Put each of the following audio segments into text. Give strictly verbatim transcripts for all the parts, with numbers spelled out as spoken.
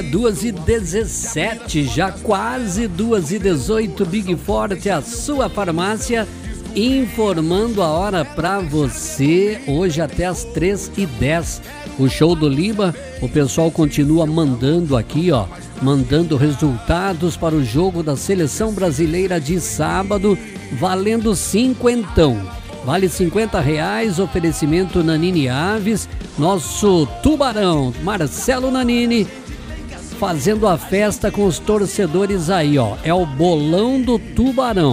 duas e dezessete, já quase duas e dezoito. Big Forte, a sua farmácia, informando a hora pra você, hoje até as três e dez. O show do Liba, o pessoal continua mandando aqui, ó, mandando resultados para o jogo da Seleção Brasileira de sábado, valendo cinquentão. Vale cinquenta reais, oferecimento Nanini Aves, nosso tubarão, Marcelo Nanini, fazendo a festa com os torcedores aí, ó, é o bolão do tubarão.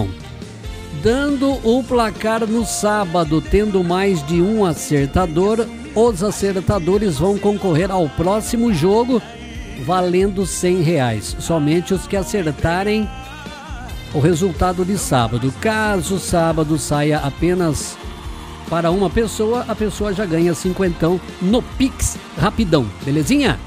Dando o placar no sábado, tendo mais de um acertador, os acertadores vão concorrer ao próximo jogo, valendo cem reais. Somente os que acertarem o resultado de sábado. Caso sábado saia apenas para uma pessoa, a pessoa já ganha cinquentão no Pix rapidão, belezinha?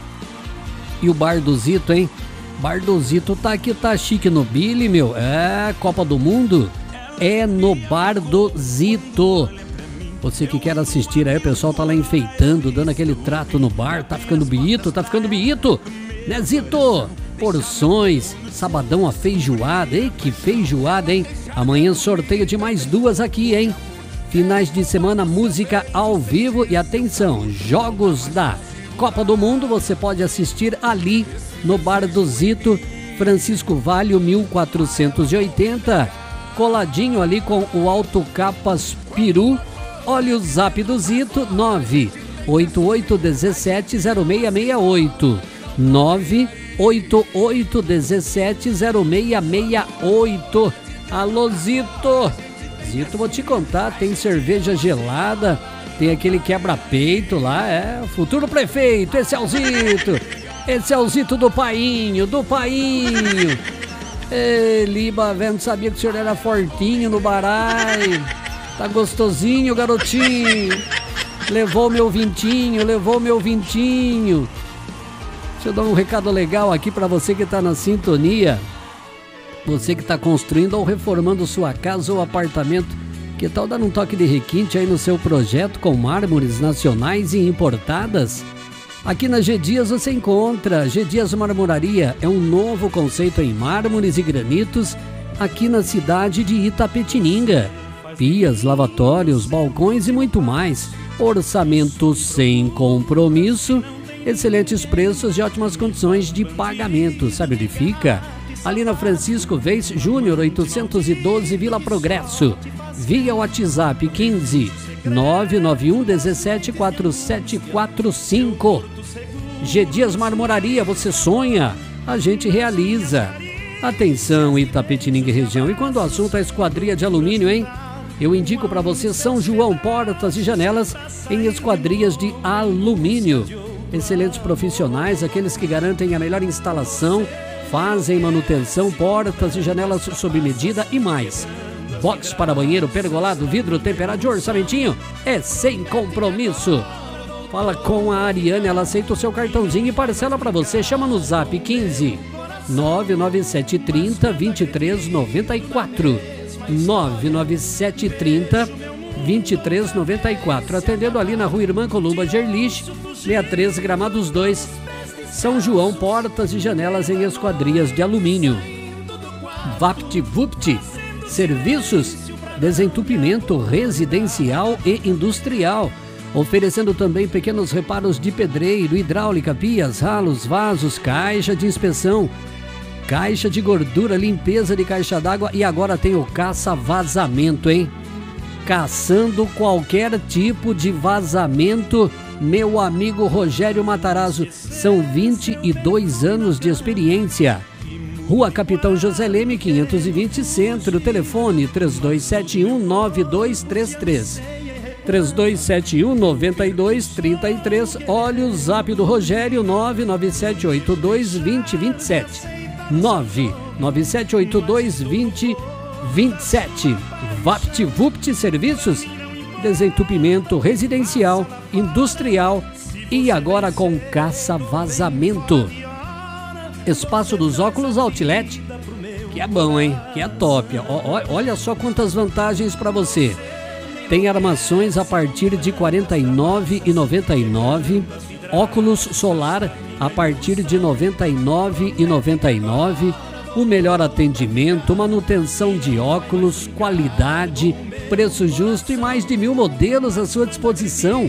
E o Bar do Zito, hein? Bar do Zito tá aqui, tá chique no Billy, meu. É, Copa do Mundo é no Bar do Zito. Você que quer assistir aí, o pessoal tá lá enfeitando, dando aquele trato no bar, tá ficando biito, tá ficando biito, né, Zito? Porções, sabadão a feijoada, hein? Que feijoada, hein? Amanhã sorteio de mais duas aqui, hein? Finais de semana, música ao vivo e atenção, jogos da Copa do Mundo, você pode assistir ali no Bar do Zito, Francisco Vale, mil quatrocentos e oitenta, coladinho ali com o Alto Capas Peru. Olha o zap do Zito, nove oito oito um sete zero seis seis oito, nove oito oito um sete zero seis seis oito. Alô, Zito! Zito, vou te contar, tem cerveja gelada, tem aquele quebra-peito lá, é, futuro prefeito, esse é o Zito, esse é o Zito do Painho, do Painho. Ei, Liba, velho, não sabia que o senhor era fortinho no baralho. Tá gostosinho, garotinho. Levou meu vintinho, levou meu vintinho. Deixa eu dar um recado legal aqui pra você que tá na sintonia. Você que tá construindo ou reformando sua casa ou apartamento. Que tal dar um toque de requinte aí no seu projeto com mármores nacionais e importadas? Aqui na G Dias você encontra G Dias Marmoraria, é um novo conceito em mármores e granitos aqui na cidade de Itapetininga. Pias, lavatórios, balcões e muito mais. Orçamento sem compromisso, excelentes preços e ótimas condições de pagamento. Sabe onde fica? Ali na Francisco Vez Júnior, oitocentos e doze, Vila Progresso. Via WhatsApp quinze nove nove um um sete quatro sete quatro cinco. G Dias Marmoraria, você sonha, a gente realiza. Atenção, Itapetininga região. E quando o assunto é esquadria de alumínio, hein? Eu indico para você São João, portas e janelas em esquadrias de alumínio. Excelentes profissionais, aqueles que garantem a melhor instalação, fazem manutenção, portas e janelas sob medida e mais. Box para banheiro, pergolado, vidro temperado de orçamentinho, é sem compromisso. Fala com a Ariane, ela aceita o seu cartãozinho e parcela para você. Chama no zap quinze nove nove sete três zero dois três nove quatro. nove nove sete três zero dois três nove quatro. Atendendo ali na Rua Irmã Columba Gerlich, sessenta e três, Gramados dois, São João, portas e janelas em esquadrias de alumínio. VaptVupt, serviços, desentupimento residencial e industrial, oferecendo também pequenos reparos de pedreiro, hidráulica, pias, ralos, vasos, caixa de inspeção, caixa de gordura, limpeza de caixa d'água e agora tem o caça-vazamento, hein? Caçando qualquer tipo de vazamento, meu amigo Rogério Matarazzo, são vinte e dois anos de experiência. Rua Capitão José Leme, quinhentos e vinte, Centro, telefone três dois sete um nove dois três três. três dois sete um nove dois três três. Olha o zap do Rogério, nove nove sete oito dois dois zero dois sete. nove nove sete oito dois dois zero dois sete. VaptVupt Serviços, desentupimento residencial, industrial e agora com caça-vazamento. Espaço dos Óculos Outlet, que é bom, hein? Que é top. O, o, olha só quantas vantagens para você. Tem armações a partir de quarenta e nove reais e noventa e nove centavos, óculos solar a partir de noventa e nove reais e noventa e nove centavos. O melhor atendimento, manutenção de óculos, qualidade, preço justo e mais de mil modelos à sua disposição.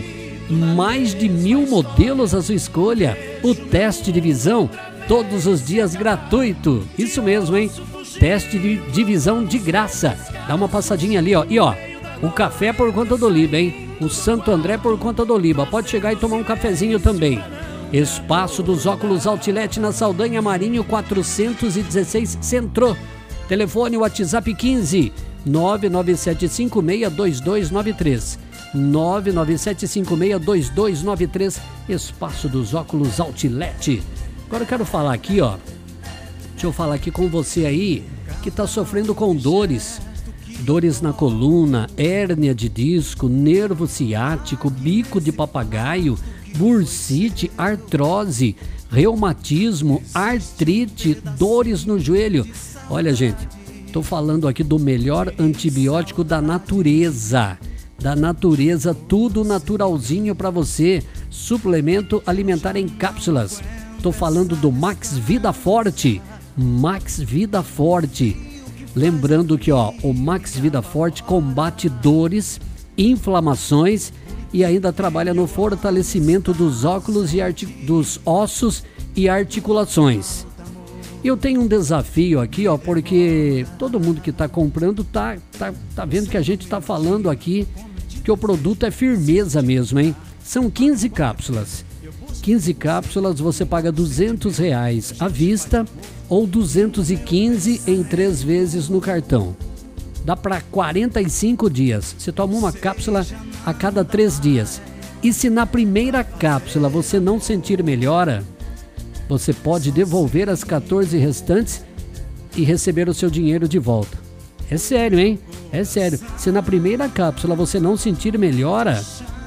Mais de mil modelos à sua escolha. O teste de visão, todos os dias gratuito. Isso mesmo, hein? Teste de, de visão de graça. Dá uma passadinha ali, ó. E ó, o café por conta do Oliba, hein? O Santo André por conta do Oliba. Pode chegar e tomar um cafezinho também. Espaço dos Óculos Outlet na Saldanha Marinho quatrocentos e dezesseis Centro. Telefone WhatsApp quinze nove nove sete cinco seis dois dois nove três. nove nove sete cinco seis dois dois nove três. Espaço dos Óculos Outlet. Agora eu quero falar aqui, ó. Deixa eu falar aqui com você aí que tá sofrendo com dores. Dores na coluna, hérnia de disco, nervo ciático, bico de papagaio, bursite, artrose, reumatismo, artrite, dores no joelho. Olha, gente, tô falando aqui do melhor antibiótico da natureza. Da natureza, tudo naturalzinho para você. Suplemento alimentar em cápsulas. Tô falando do Max Vida Forte. Max Vida Forte. Lembrando que, ó, o Max Vida Forte combate dores, inflamações e ainda trabalha no fortalecimento dos óculos e dos ossos e articulações. Eu tenho um desafio aqui, ó, porque todo mundo que está comprando tá, tá, tá vendo que a gente está falando aqui que o produto é firmeza mesmo, hein? São quinze cápsulas. quinze cápsulas você paga duzentos reais à vista ou duzentos e quinze em três vezes no cartão. Dá para quarenta e cinco dias. Você toma uma cápsula a cada três dias. E se na primeira cápsula você não sentir melhora, você pode devolver as quatorze restantes e receber o seu dinheiro de volta. É sério, hein? É sério. Se na primeira cápsula você não sentir melhora,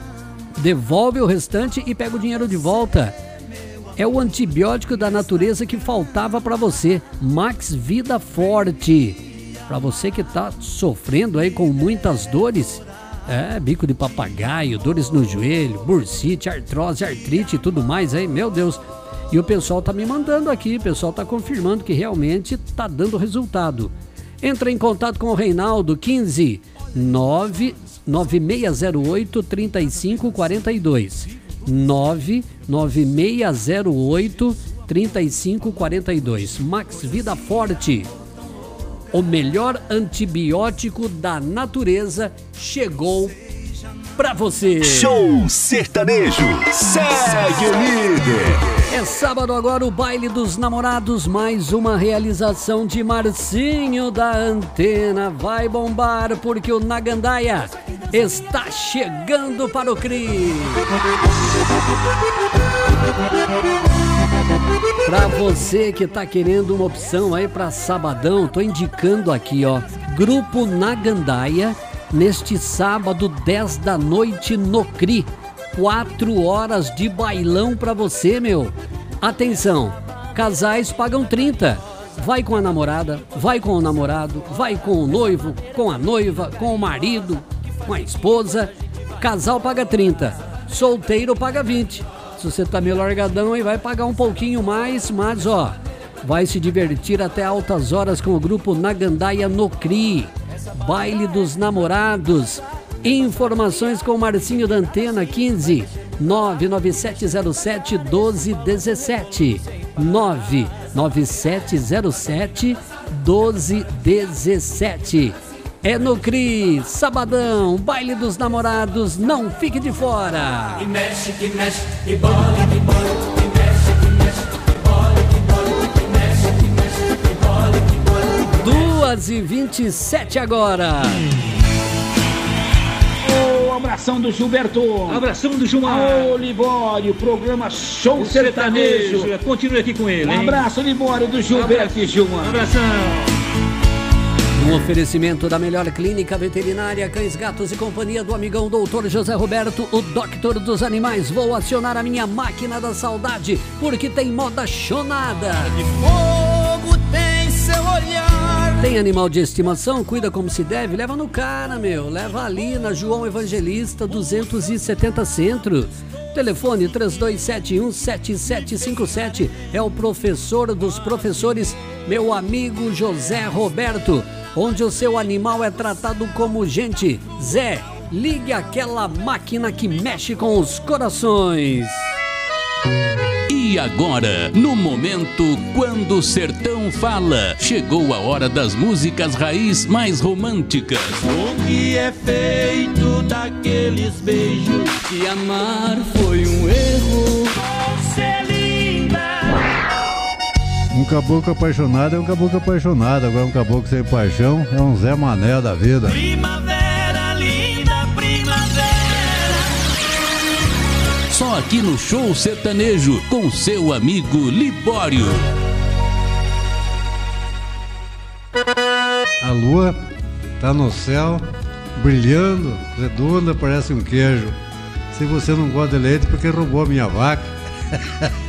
devolve o restante e pega o dinheiro de volta. É o antibiótico da natureza que faltava para você. Max Vida Forte. Para você que está sofrendo aí com muitas dores, é, bico de papagaio, dores no joelho, bursite, artrose, artrite e tudo mais aí, meu Deus. E o pessoal tá me mandando aqui, o pessoal tá confirmando que realmente tá dando resultado. Entra em contato com o Reinaldo, quinze nove nove seis zero oito três cinco quatro dois. nove nove seis zero oito três cinco quatro dois. Max Vida Forte. O melhor antibiótico da natureza chegou pra você. Show Sertanejo, segue o líder. É sábado agora o Baile dos Namorados, mais uma realização de Marcinho da Antena. Vai bombar porque o Nagandaia está chegando para o C R I. Pra você que tá querendo uma opção aí pra sabadão, tô indicando aqui, ó, Grupo Nagandaia, neste sábado, dez da noite no C R I. Quatro horas de bailão pra você, meu. Atenção, casais pagam trinta. Vai com a namorada, vai com o namorado, vai com o noivo, com a noiva, com o marido, com a esposa. Casal paga trinta, solteiro paga vinte. Se você tá meio largadão aí, vai pagar um pouquinho mais, mas ó, vai se divertir até altas horas com o Grupo Nagandaia no C R I. Baile dos Namorados. Informações com o Marcinho da Antena, quinze nove nove sete zero sete doze dezessete. nove nove sete zero sete doze dezessete. É no C R I, sabadão, Baile dos Namorados, não fique de fora. E mexe, que mexe, e bola, que bola, que mexe, que mexe, que bola, que bola, que mexe, que mexe, que bola, que bola. duas e vinte e sete agora. O abração do Gilberto. Abração do Gilmar. Ô, Libório, programa Show O Sertanejo. sertanejo. Continue aqui com ele, Um hein? abraço, Libório, do Gilberto e Gilmar. Abração. Um oferecimento da melhor clínica veterinária, Cães, Gatos e Companhia do amigão doutor José Roberto, o doctor dos animais. Vou acionar a minha máquina da saudade, porque tem moda chonada. De fogo tem seu olhar. Tem animal de estimação? Cuida como se deve? Leva no cara, meu. Leva ali na João Evangelista duzentos e setenta Centro. Telefone três dois sete um, sete sete cinco sete. É o professor dos professores, meu amigo José Roberto, onde o seu animal é tratado como gente. Zé, ligue aquela máquina que mexe com os corações. E agora, no momento Quando o Sertão Fala, chegou a hora das músicas raiz mais românticas. O que é feito daqueles beijos? Que amar foi um erro. Você linda. Um caboclo apaixonado é um caboclo apaixonado. Agora um caboclo sem paixão é um Zé Mané da vida. Primavera, linda primavera. Só aqui no Show Sertanejo, com seu amigo Libório. A lua tá no céu, brilhando, redonda, parece um queijo. Se você não gosta de leite, porque roubou a minha vaca.